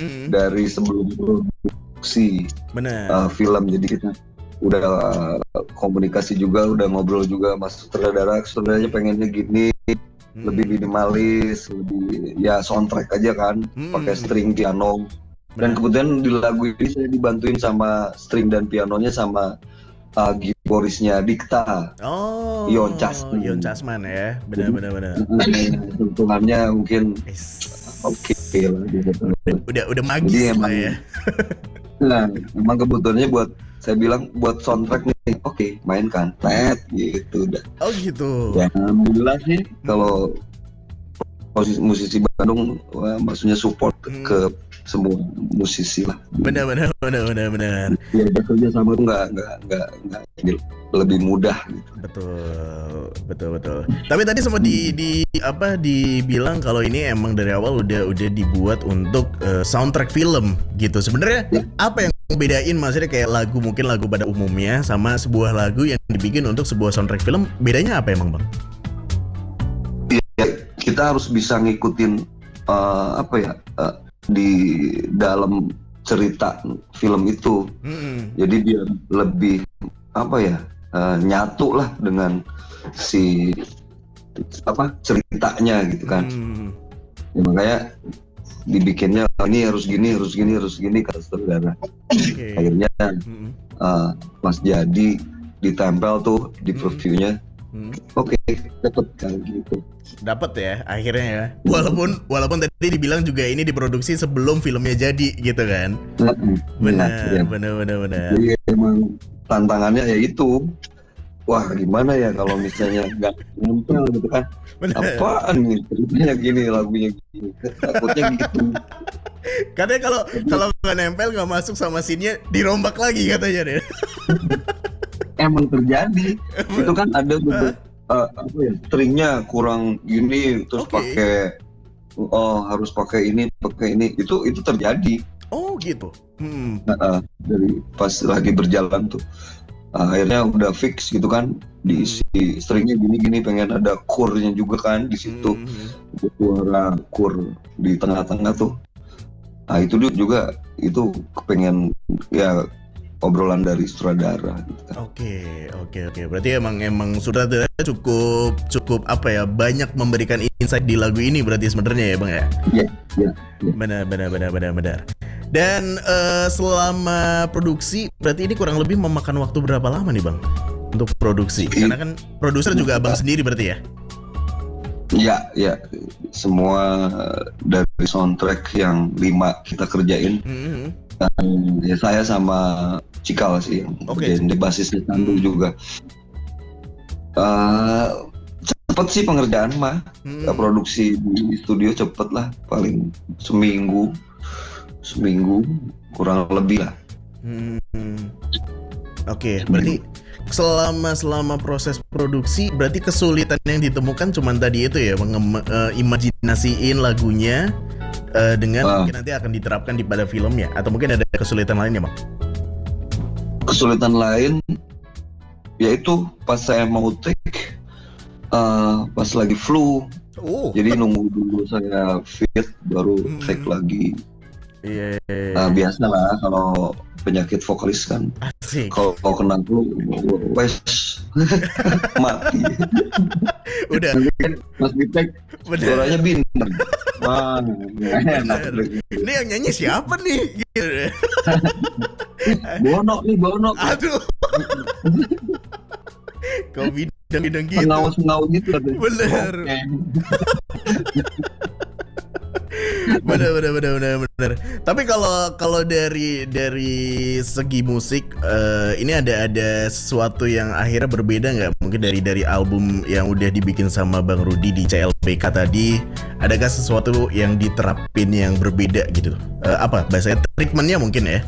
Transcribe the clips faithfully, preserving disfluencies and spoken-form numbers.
Mm-mm. dari sebelum produksi uh, Benar. film. Jadi kita udah uh, komunikasi juga, udah ngobrol juga mas sutradara, sutradaranya pengennya gini, lebih Mm-mm. minimalis, lebih ya soundtrack aja kan, pakai Mm-mm. string piano. Dan Benar. kemudian di lagu ini saya dibantuin sama string dan pianonya sama uh, keyboardisnya Dikta, Ion Oh, Ion Casman. Casman ya, Jadi benar-benar benar. sentuhannya mungkin oke Is, lah gitu. udah udah udah Jadi magis lah emang, ya. nah, emang kebutuhannya buat, saya bilang buat soundtrack nih, oke mainkan, tet gitu udah. Oh gitu. Ya alhamdulillah sih Mm-mm. kalau musisi, musisi Bandung, wah, maksudnya support Mm. ke semua musisi lah. Benar benar benar benar benar. Ya kerja sama tuh nggak nggak nggak nggak lebih mudah gitu. Betul, betul, betul. Tapi tadi sempat di, di apa dibilang kalau ini emang dari awal udah udah dibuat untuk uh, soundtrack film gitu. Sebenarnya Ya. apa yang bedain maksudnya kayak lagu mungkin lagu pada umumnya sama sebuah lagu yang dibikin untuk sebuah soundtrack film, bedanya apa emang, Bang? Ya, kita harus bisa ngikutin uh, apa ya uh, di dalam cerita film itu. Mm-mm. Jadi biar lebih apa ya uh, nyatu lah dengan si apa ceritanya gitu kan. Mm. Ya, makanya dibikinnya ini harus gini harus gini harus gini kata saudara. Okay. Akhirnya Mm-mm. uh, pas jadi ditempel tuh di previewnya. Mm. Oke, okay, cepet kan gitu. Dapat ya akhirnya ya. Walaupun walaupun tadi dibilang juga ini diproduksi sebelum filmnya jadi gitu kan. Benar, ya. benar, benar, benar. Jadi emang tantangannya ya itu. Wah gimana ya kalau misalnya nggak nempel gitu kan. Bener. Apaan nih ceritanya gini, lagunya gini. Takutnya gitu. Katanya kalau kalau nggak nempel nggak masuk sama scene-nya dirombak lagi katanya deh. Emang terjadi. Itu kan ada beberapa uh, apa ya, stringnya kurang gini terus Oke. pakai oh harus pakai ini pakai ini itu itu terjadi. Oh gitu. Hmm. Nah, dari pas lagi berjalan tuh uh, akhirnya udah fix gitu kan, diisi stringnya gini-gini, pengen ada chordnya juga kan di situ. Hmm. Suara chord di tengah-tengah tuh. Nah itu juga itu kepengen ya obrolan dari sutradara gitu kan. Oke, oke, oke. Berarti emang emang sutradara cukup cukup apa ya, banyak memberikan insight di lagu ini berarti sebenarnya ya, Bang ya? Iya, iya. Benar, benar, benar, benar, benar. Dan uh, selama produksi berarti ini kurang lebih memakan waktu berapa lama nih, Bang? Untuk produksi. Karena kan produser juga Abang sendiri berarti ya? Iya, iya. Semua dari soundtrack yang lima kita kerjain. Mm-hmm. Dan ya saya sama Cikal sih yang okay. di basisnya Tandu hmm. juga. Uh, cepet sih pengerjaan mah, hmm. produksi di studio cepet lah, paling seminggu, seminggu kurang lebih lah. Hmm. Oke, okay, berarti selama selama proses produksi berarti kesulitan yang ditemukan cuman tadi itu ya, mengimajinasiin uh, lagunya uh, dengan uh. mungkin nanti akan diterapkan di pada filmnya, atau mungkin ada kesulitan lainnya, Bang? Kesulitan lain yaitu pas saya mau take uh, pas lagi flu, oh. Jadi nunggu dulu saya fit baru hmm. take lagi. Yeah. Uh, biasa lah kalau penyakit vokalis kan, kalau kena flu wes mati. Udah. Kan pas di take suaranya bintang. Wah, enak. Ini yang nyanyi siapa nih? Gitu. Bono nih, Bono. Aduh. Kau bidang-bidang gitu. Pengawas-pengawas gitu. Bener. bener, bener, bener, bener, bener. Tapi kalau kalau dari dari segi musik, uh, ini ada ada sesuatu yang akhirnya berbeda nggak? Mungkin dari dari album yang udah dibikin sama Bang Rudy di C L B K tadi, adakah sesuatu yang diterapin yang berbeda gitu? Uh, apa bahasanya, treatmentnya mungkin ya?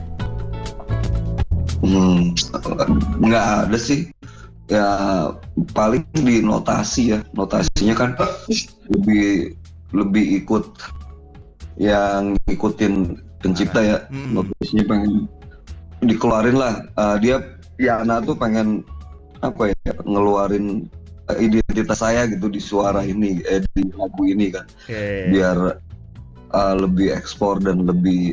Hmm, nggak ada sih. Ya paling di notasi ya, notasinya kan lebih lebih ikut yang ngikutin pencipta ya. Hmm. Notasinya pengen dikeluarin lah. Uh, dia Yana tuh pengen apa ya, ngeluarin identitas saya gitu di suara ini, eh, di lagu ini kan. Okay. Biar uh, lebih ekspor dan lebih